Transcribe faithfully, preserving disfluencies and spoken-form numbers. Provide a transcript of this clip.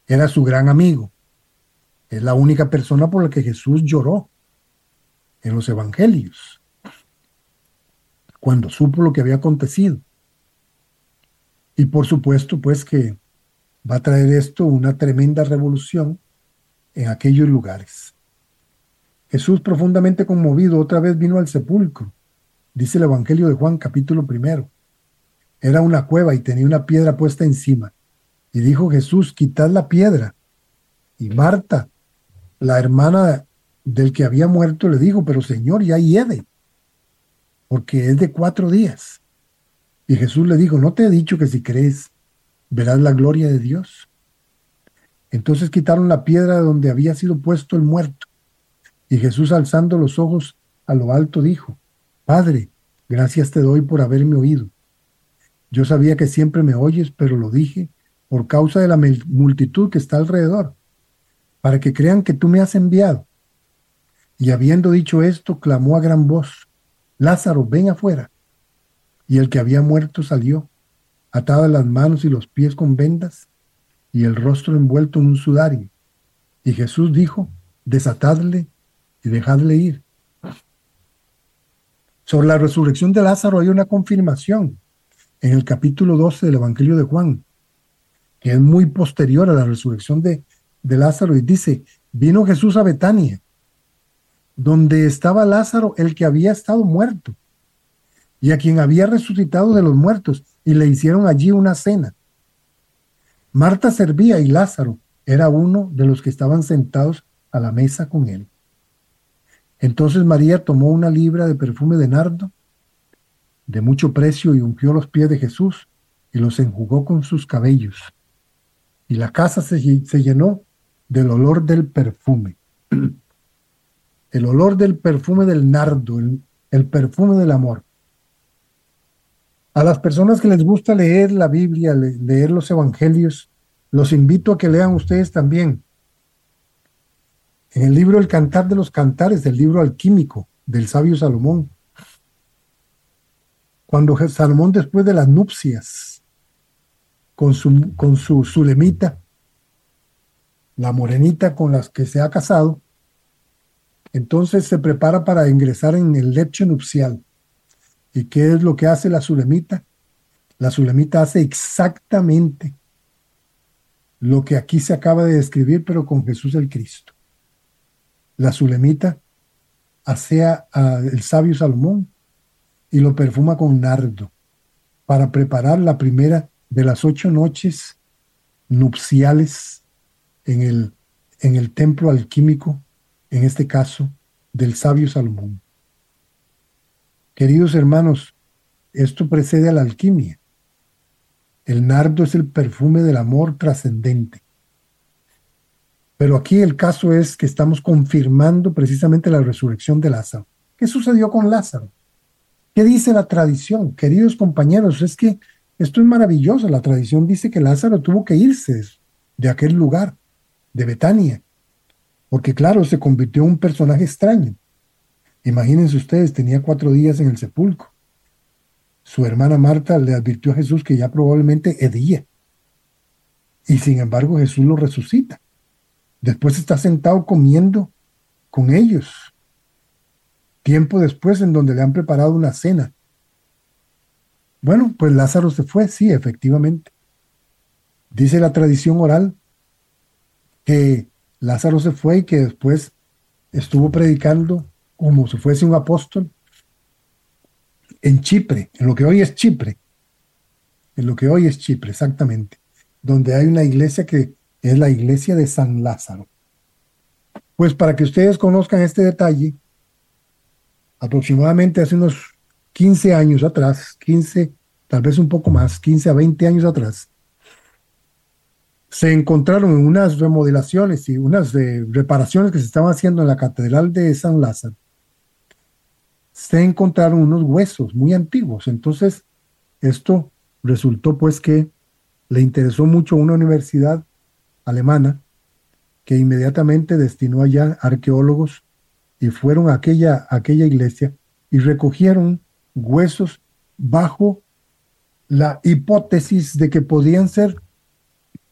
Era su gran amigo. Es la única persona por la que Jesús lloró en los evangelios, cuando supo lo que había acontecido. Y por supuesto, pues que va a traer esto una tremenda revolución en aquellos lugares. Jesús, profundamente conmovido, otra vez vino al sepulcro. Dice el Evangelio de Juan, capítulo primero. Era una cueva y tenía una piedra puesta encima. Y dijo Jesús, quitad la piedra. Y Marta, la hermana del que había muerto, le dijo, pero Señor, ya hiede, porque es de cuatro días. Y Jesús le dijo, ¿no te he dicho que si crees, verás la gloria de Dios? Entonces quitaron la piedra de donde había sido puesto el muerto. Y Jesús, alzando los ojos a lo alto, dijo, Padre, gracias te doy por haberme oído. Yo sabía que siempre me oyes, pero lo dije por causa de la multitud que está alrededor, para que crean que tú me has enviado. Y habiendo dicho esto, clamó a gran voz, Lázaro, ven afuera. Y el que había muerto salió, atadas las manos y los pies con vendas, y el rostro envuelto en un sudario. Y Jesús dijo, desatadle y dejadle ir. Sobre la resurrección de Lázaro hay una confirmación en el capítulo doce del Evangelio de Juan, que es muy posterior a la resurrección de, de Lázaro, y dice, vino Jesús a Betania, donde estaba Lázaro, el que había estado muerto, y a quien había resucitado de los muertos, y le hicieron allí una cena. Marta servía y Lázaro era uno de los que estaban sentados a la mesa con él. Entonces María tomó una libra de perfume de nardo, de mucho precio, y ungió los pies de Jesús, y los enjugó con sus cabellos. Y la casa se, se llenó del olor del perfume. El olor del perfume del nardo, el, el perfume del amor. A las personas que les gusta leer la Biblia, le, leer los evangelios, los invito a que lean ustedes también. En el libro El Cantar de los Cantares, del libro alquímico del sabio Salomón, cuando Salomón, después de las nupcias con su, con su Sulemita, la morenita con la que se ha casado, entonces se prepara para ingresar en el lecho nupcial. ¿Y qué es lo que hace la Sulemita? La Sulemita hace exactamente lo que aquí se acaba de describir, pero con Jesús el Cristo. La Sulemita asea al sabio Salomón y lo perfuma con nardo para preparar la primera de las ocho noches nupciales en el, en el templo alquímico, en este caso, del sabio Salomón. Queridos hermanos, esto precede a la alquimia. El nardo es el perfume del amor trascendente. Pero aquí el caso es que estamos confirmando precisamente la resurrección de Lázaro. ¿Qué sucedió con Lázaro? ¿Qué dice la tradición? Queridos compañeros, es que esto es maravilloso. La tradición dice que Lázaro tuvo que irse de aquel lugar, de Betania, porque claro, se convirtió en un personaje extraño. Imagínense ustedes, tenía cuatro días en el sepulcro. Su hermana Marta le advirtió a Jesús que ya probablemente hedía. Y sin embargo Jesús lo resucita. Después está sentado comiendo con ellos. Tiempo después, en donde le han preparado una cena. Bueno, pues Lázaro se fue, sí, efectivamente. Dice la tradición oral que Lázaro se fue y que después estuvo predicando como si fuese un apóstol en Chipre, en lo que hoy es Chipre, en lo que hoy es Chipre, exactamente, donde hay una iglesia que es la iglesia de San Lázaro. Pues para que ustedes conozcan este detalle, aproximadamente hace unos quince años atrás, quince, tal vez un poco más, quince a veinte años atrás, se encontraron en unas remodelaciones y unas eh, reparaciones que se estaban haciendo en la Catedral de San Lázaro. Se encontraron unos huesos muy antiguos. Entonces, esto resultó pues que le interesó mucho a una universidad alemana que inmediatamente destinó allá arqueólogos y fueron a aquella, a aquella iglesia y recogieron huesos bajo la hipótesis de que podían ser